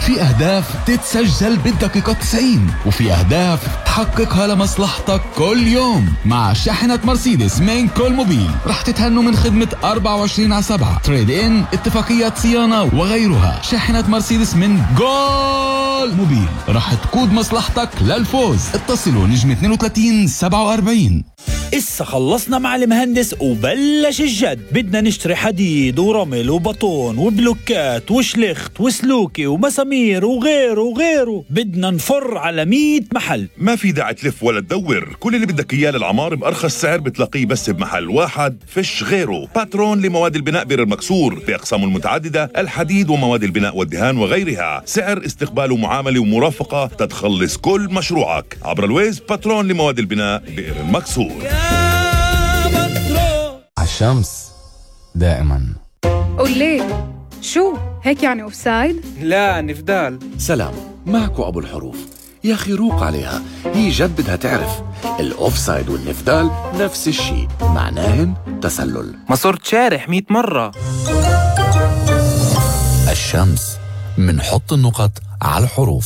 في أهداف تتسجل بالدقيقة 90، وفي أهداف تحققها لمصلحتك كل يوم. مع شاحنة مرسيدس من كل موبيل رح تتهنوا من خدمة 24/7 تريد إن، اتفاقيات صيانة وغيرها. شاحنة مرسيدس من جول موبيل رح تقود مصلحتك للفوز. اتصلوا نجم 32 47. إسا خلصنا مع المهندس وبلش الجد. بدنا نشتري حديد ورمل وبطون وبلوكات وشلخت وسلوكي ومسامير وغيره. بدنا نفر على 100 محل. ما في داعي تلف ولا تدور، كل اللي بدك اياه للعمار بأرخص سعر بتلاقيه بس بمحل واحد، فيش غيره. باترون لمواد البناء بير المكسور بأقسامه المتعددة، الحديد ومواد البناء والدهان وغيرها. سعر، استقبال ومعاملة ومرافقة تتخلص كل مشروعك عبر الويز. باترون لمواد البناء بئر المكسور. عالشمس دائما. قول ليه شو هيك يعني اوفسايد؟ لا نفدال. سلام، معكو أبو الحروف. يا أخي روق عليها، هي جد بدها تعرف. الأوفسايد والنفدال نفس الشي، معناهن تسلل. ما صرت شارح 100 مرة. الشمس، منحط النقط على الحروف.